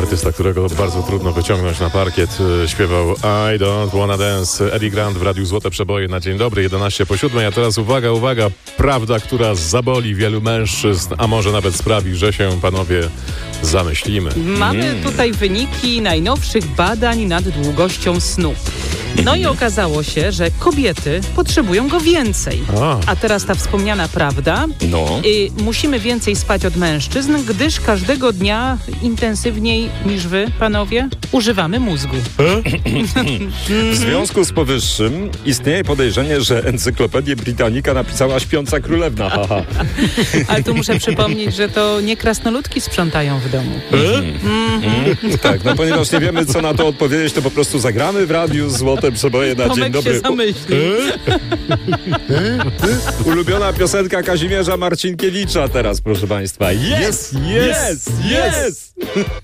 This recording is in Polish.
Artysta, którego bardzo trudno wyciągnąć na parkiet, śpiewał I Don't Wanna Dance. Eddie Grant w Radiu Złote Przeboje na dzień dobry, 11:07. A teraz uwaga, prawda, która zaboli wielu mężczyzn, a może nawet sprawi, że się panowie zamyślimy. Mamy tutaj wyniki najnowszych badań nad długością snu. No i okazało się, że kobiety potrzebują go więcej. A teraz ta wspomniana prawda. Musimy więcej spać od mężczyzn, gdyż każdego dnia intensywniej niż wy, panowie, używamy mózgu. W związku z powyższym istnieje podejrzenie, że Encyklopedię Britannica napisała śpiąca królewna. Ale tu muszę przypomnieć, że to nie krasnoludki sprzątają w domu. Tak, no ponieważ nie wiemy, co na to odpowiedzieć, to po prostu zagramy w Radiu Złote Przeboje na Tomek dzień dobry. się zamyśli. Ulubiona piosenka Kazimierza Marcinkiewicza teraz, proszę państwa. Yes!